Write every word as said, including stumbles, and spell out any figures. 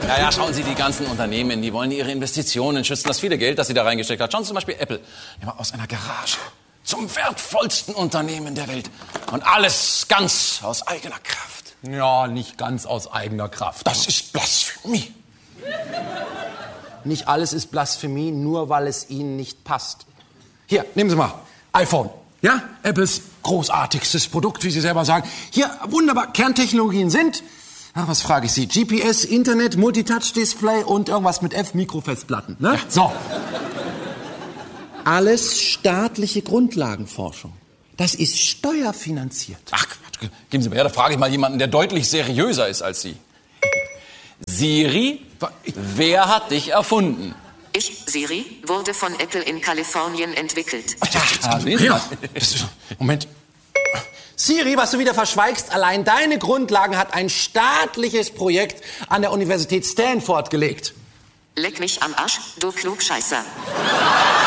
Ja, ja, schauen Sie, die ganzen Unternehmen, die wollen ihre Investitionen schützen. Das viele Geld, das sie da reingesteckt hat. Schauen Sie zum Beispiel Apple. Ja, aus einer Garage zum wertvollsten Unternehmen der Welt. Und alles ganz aus eigener Kraft. Ja, nicht ganz aus eigener Kraft. Das ist Blasphemie. Nicht alles ist Blasphemie, nur weil es Ihnen nicht passt. Hier, nehmen Sie mal, iPhone. Ja, Apples großartigstes Produkt, wie Sie selber sagen. Hier, wunderbar, Kerntechnologien sind, ach, was frage ich Sie, G P S, Internet, Multitouch-Display und irgendwas mit F, Mikrofestplatten. Ne? Ja. So. Alles staatliche Grundlagenforschung. Das ist steuerfinanziert. Ach, Quatsch, geben Sie mir her, da frage ich mal jemanden, der deutlich seriöser ist als Sie. Siri, wer hat dich erfunden? Ich, Siri, wurde von Apple in Kalifornien entwickelt. Ja, Ja. Moment. Siri, was du wieder verschweigst, allein deine Grundlagen hat ein staatliches Projekt an der Universität Stanford gelegt. Leck mich am Arsch, du Klugscheißer.